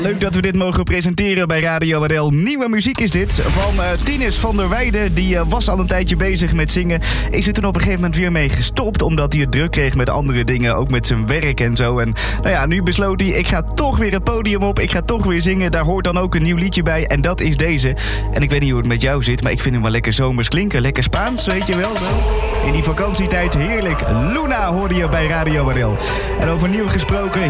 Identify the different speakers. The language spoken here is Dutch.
Speaker 1: Leuk dat we dit mogen presenteren bij Radio RL. Nieuwe muziek is dit van Tinus van der Weijden. Die was al een tijdje bezig met zingen. Is er toen op een gegeven moment weer mee gestopt, omdat hij het druk kreeg met andere dingen, ook met zijn werk en zo. En nou ja, nu besloot hij, ik ga toch weer het podium op, ik ga toch weer zingen. Daar hoort dan ook een nieuw liedje bij en dat is deze. En ik weet niet hoe het met jou zit, maar ik vind hem wel lekker zomers klinken. Lekker Spaans, weet je wel. In die vakantietijd heerlijk. Luna hoorde je bij Radio RL. En over nieuw gesproken,